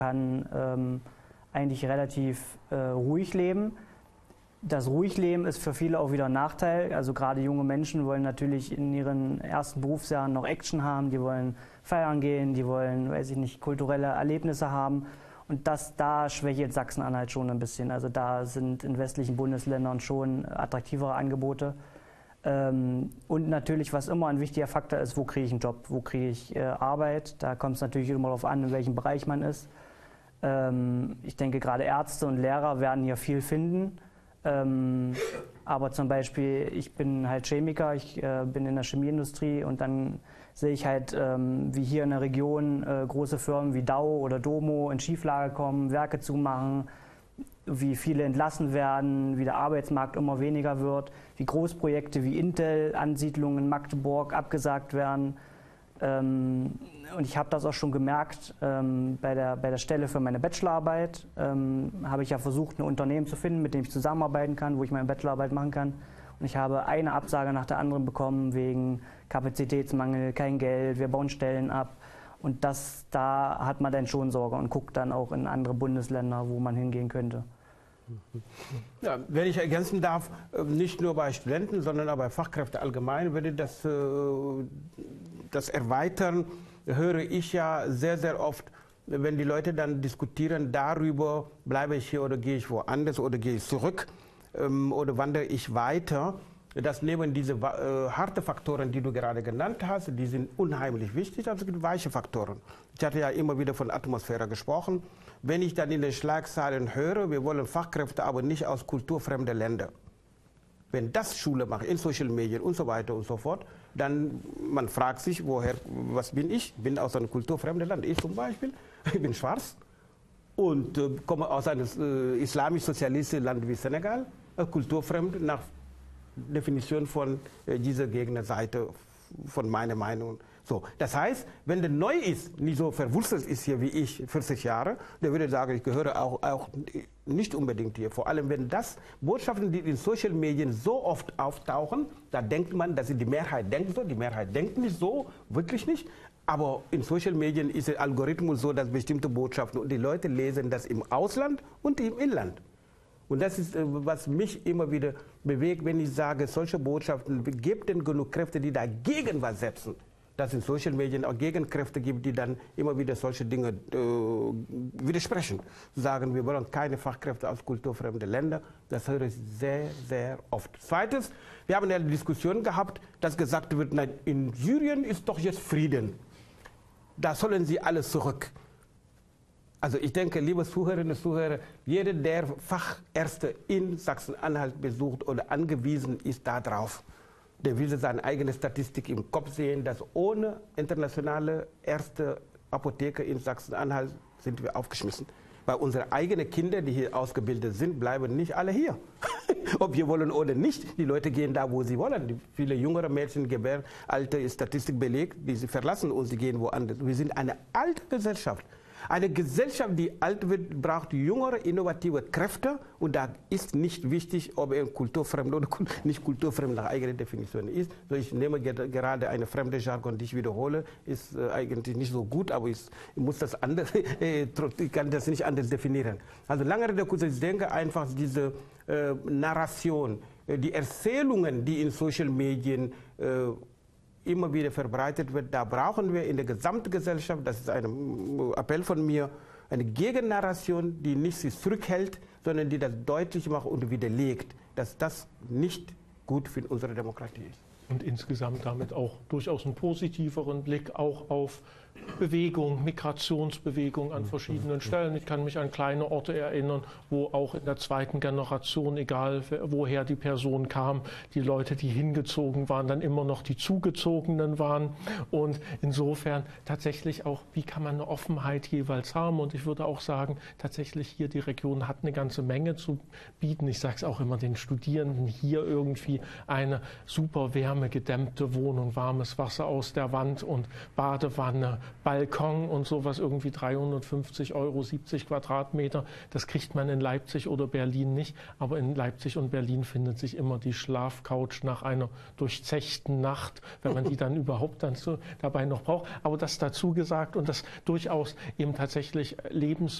kann eigentlich relativ ruhig leben. Das Ruhigleben ist für viele auch wieder ein Nachteil. Also gerade junge Menschen wollen natürlich in ihren ersten Berufsjahren noch Action haben, die wollen feiern gehen, die wollen, weiß ich nicht, kulturelle Erlebnisse haben. Und da schwächt Sachsen-Anhalt schon ein bisschen. Also da sind in westlichen Bundesländern schon attraktivere Angebote. Und natürlich, was immer ein wichtiger Faktor ist, wo kriege ich einen Job, wo kriege ich Arbeit. Da kommt es natürlich immer darauf an, in welchem Bereich man ist. Ich denke, gerade Ärzte und Lehrer werden hier viel finden. Aber zum Beispiel, ich bin halt Chemiker, ich bin in der Chemieindustrie und dann sehe ich halt, wie hier in der Region große Firmen wie Dow oder Domo in Schieflage kommen, Werke zumachen, wie viele entlassen werden, wie der Arbeitsmarkt immer weniger wird, wie Großprojekte wie Intel-Ansiedlungen in Magdeburg abgesagt werden. Und ich habe das auch schon gemerkt, bei der Stelle für meine Bachelorarbeit habe ich ja versucht, ein Unternehmen zu finden, mit dem ich zusammenarbeiten kann, wo ich meine Bachelorarbeit machen kann. Und ich habe eine Absage nach der anderen bekommen wegen Kapazitätsmangel, kein Geld, wir bauen Stellen ab. Und da hat man dann schon Sorge und guckt dann auch in andere Bundesländer, wo man hingehen könnte. Ja, wenn ich ergänzen darf, nicht nur bei Studenten, sondern auch bei Fachkräften allgemein, würde das erweitern, höre ich ja sehr, sehr oft, wenn die Leute dann diskutieren darüber, bleibe ich hier oder gehe ich woanders oder gehe ich zurück oder wandere ich weiter, dass neben diese harten Faktoren, die du gerade genannt hast, die sind unheimlich wichtig, also es gibt weiche Faktoren. Ich hatte ja immer wieder von Atmosphäre gesprochen. Wenn ich dann in den Schlagzeilen höre, wir wollen Fachkräfte, aber nicht aus kulturfremden Ländern. Wenn das Schule macht, in Social Medien und so weiter und so fort, dann man fragt sich, was bin ich? Ich bin aus einem kulturfremden Land. Ich zum Beispiel, ich bin schwarz und komme aus einem islamisch-sozialistischen Land wie Senegal, kulturfremd nach Definition von dieser Gegenseite, von meiner Meinung. So, das heißt, wenn der neu ist, nicht so verwurzelt ist hier wie ich, 40 Jahre, der würde sagen, ich gehöre auch nicht unbedingt hier. Vor allem, wenn das Botschaften, die in Social Medien so oft auftauchen, da denkt man, dass die Mehrheit denkt so, die Mehrheit denkt nicht so, wirklich nicht. Aber in Social Medien ist der Algorithmus so, dass bestimmte Botschaften und die Leute lesen das im Ausland und im Inland. Und das ist, was mich immer wieder bewegt, wenn ich sage, solche Botschaften, gebt denn genug Kräfte, die dagegen was setzen. Dass es in Social Medien auch Gegenkräfte gibt, die dann immer wieder solche Dinge widersprechen. Sagen, wir wollen keine Fachkräfte aus kulturfremden Ländern. Das höre ich sehr, sehr oft. Zweitens, wir haben eine Diskussion gehabt, dass gesagt wird, nein, in Syrien ist doch jetzt Frieden. Da sollen sie alle zurück. Also ich denke, liebe Zuhörerinnen und Zuhörer, jeder, der Fachärzte in Sachsen-Anhalt besucht oder angewiesen ist darauf, der will seine eigene Statistik im Kopf sehen, dass ohne internationale Ärzte, Apotheker in Sachsen-Anhalt sind wir aufgeschmissen. Weil unsere eigenen Kinder, die hier ausgebildet sind, bleiben nicht alle hier. Ob wir wollen oder nicht, die Leute gehen da, wo sie wollen. Viele jüngere Mädchen, alte Statistik belegt, die sie verlassen und sie gehen woanders. Wir sind eine alte Gesellschaft. Eine Gesellschaft, die alt wird, braucht jüngere, innovative Kräfte und da ist nicht wichtig, ob er kulturfremd oder nicht kulturfremd nach eigener Definition ist. So, ich nehme gerade eine fremde Jargon, die ich wiederhole, ist eigentlich nicht so gut, aber ich muss das anders, ich kann das nicht anders definieren. Also lange Rede, kurz, ich denke einfach diese Narration, die Erzählungen, die in Social Medien immer wieder verbreitet wird, da brauchen wir in der gesamten Gesellschaft, das ist ein Appell von mir, eine Gegennarration, die nicht sich zurückhält, sondern die das deutlich macht und widerlegt, dass das nicht gut für unsere Demokratie ist. Und insgesamt damit auch durchaus einen positiveren Blick auch auf Bewegung, Migrationsbewegung an verschiedenen Stellen. Ich kann mich an kleine Orte erinnern, wo auch in der zweiten Generation, egal woher die Person kam, die Leute, die hingezogen waren, dann immer noch die Zugezogenen waren. Und insofern tatsächlich auch, wie kann man eine Offenheit jeweils haben? Und ich würde auch sagen, tatsächlich hier die Region hat eine ganze Menge zu bieten. Ich sage es auch immer den Studierenden, hier irgendwie eine super wärmegedämmte Wohnung, warmes Wasser aus der Wand und Badewanne, Balkon und sowas, irgendwie 350 €, 70 Quadratmeter. Das kriegt man in Leipzig oder Berlin nicht. Aber in Leipzig und Berlin findet sich immer die Schlafcouch nach einer durchzechten Nacht, wenn man die dann überhaupt dann so dabei noch braucht. Aber das dazu gesagt und das durchaus eben tatsächlich